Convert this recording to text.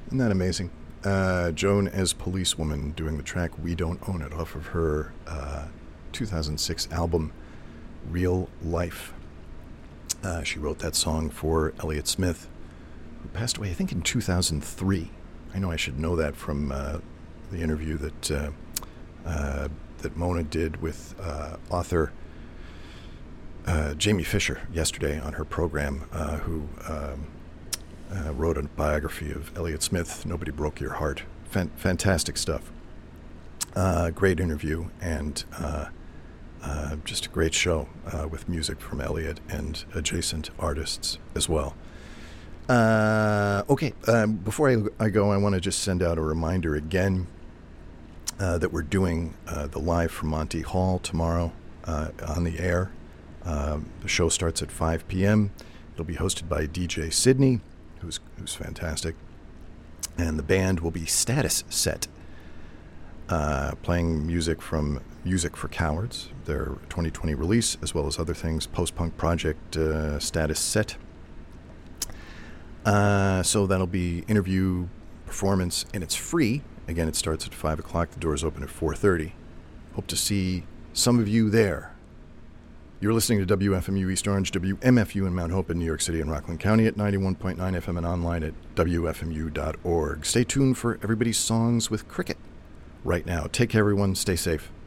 Isn't that amazing? Joan as Policewoman doing the track We Don't Own It off of her 2006 album Real Life. She wrote that song for Elliott Smith, who passed away, I think, in 2003. I know I should know that from the interview that Mona did with author Jamie Fisher yesterday on her program, who wrote a biography of Elliott Smith, Nobody Broke Your Heart. Fantastic stuff. Great interview, and just a great show with music from Elliott and adjacent artists as well. Okay, before I go, I want to just send out a reminder again that we're doing the Live from Monty Hall tomorrow on the air. The show starts at 5 p.m. It'll be hosted by DJ Sydney, who's fantastic, and the band will be Status Set, playing music from Music for Cowards, their 2020 release, as well as other things, post-punk project Status Set. So that'll be interview, performance, and it's free. Again, it starts at 5 o'clock. The doors open at 4:30. Hope to see some of you there. You're listening to WFMU East Orange, WMFU in Mount Hope in New York City and Rockland County at 91.9 FM and online at WFMU.org. Stay tuned for Everybody's Songs with Cricket right now. Take care, everyone. Stay safe.